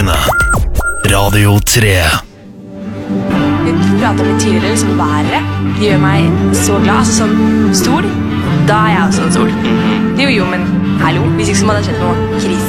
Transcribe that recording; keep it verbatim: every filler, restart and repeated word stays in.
Radio tre. Vi pratet litt tidligere, liksom været. Det gjør meg så glad. Altså sånn sol, da er jeg også en sol. Jo, jo, men hallo, hvis ikke så må det ha skjedd noe krise.